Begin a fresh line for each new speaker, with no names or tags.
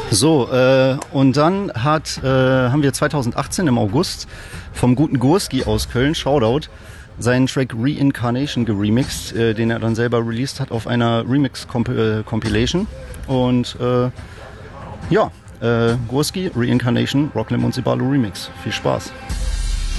So, und dann haben wir 2018 im August vom guten Gurski aus Köln, Shoutout, seinen Track Reincarnation geremixed, den er dann selber released hat auf einer Remix-Compilation. Und Gurski, Reincarnation, Rocklim und Sibalo Remix. Viel Spaß.